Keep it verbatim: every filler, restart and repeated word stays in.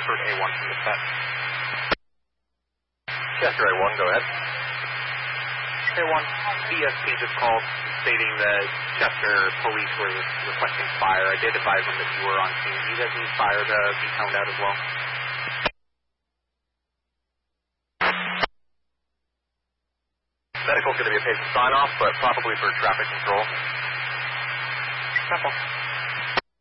Rockford A one from the set. Chester A one, go ahead. A one, V S P just called stating that Chester police were requesting fire. I did advise them that you were on scene. Do you guys need fire to be toned out as well? Medical's going to be a patient sign-off, but probably for traffic control. Simple.